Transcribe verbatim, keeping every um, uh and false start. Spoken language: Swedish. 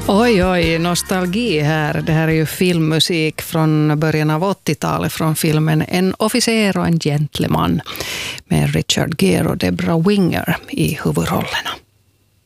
Oj, oj, nostalgi här. Det här är ju filmmusik från början av åttiotalet från filmen En officer och en gentleman med Richard Gere och Debra Winger i huvudrollerna.